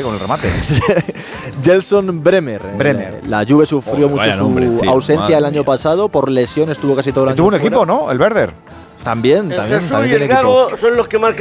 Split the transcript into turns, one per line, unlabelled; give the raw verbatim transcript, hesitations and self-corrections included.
con el remate.
Gelson Bremer.
Bremer.
Eh, la Juve sufrió
Oh,
mucho
vaya
su
nombre, tío,
ausencia
madre
el año
mía.
pasado por lesión, estuvo casi todo el año
Tuvo un
fuera.
equipo, ¿no? El Werder.
También,
El
también.
Jesús
también
y el
tiene equipo.
Gago son los que marcan